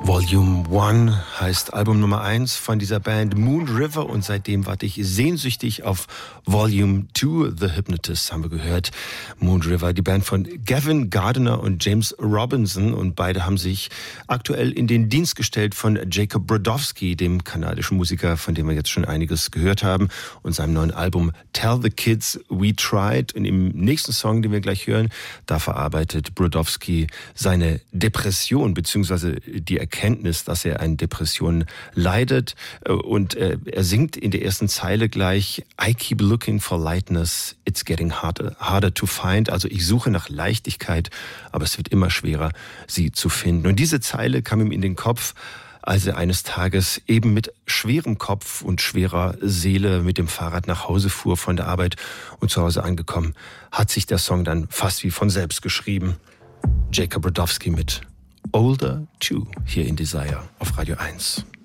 Volume 1 heißt Album Nummer 1 von dieser Band Moon River und seitdem warte ich sehnsüchtig auf Volume 2, The Hypnotist, haben wir gehört. Moon River, die Band von Gavin Gardiner und James Robinson und beide haben sich aktuell in den Dienst gestellt von Jacob Brodowski, dem kanadischen Musiker, von dem wir jetzt schon einiges gehört haben und seinem neuen Album Tell the Kids We Tried. Und im nächsten Song, den wir gleich hören, da verarbeitet Brodowski seine Depression bzw. die Erkenntnis, dass er an Depressionen leidet. Und er singt in der ersten Zeile gleich: I keep looking for lightness, it's getting harder to find. Also ich suche nach Leichtigkeit, aber es wird immer schwerer, sie zu finden. Und diese Zeile kam ihm in den Kopf, als er eines Tages eben mit schwerem Kopf und schwerer Seele mit dem Fahrrad nach Hause fuhr von der Arbeit und zu Hause angekommen, hat sich der Song dann fast wie von selbst geschrieben. Jacob Brodowski mit Older 2 hier in Desire auf Radio 1.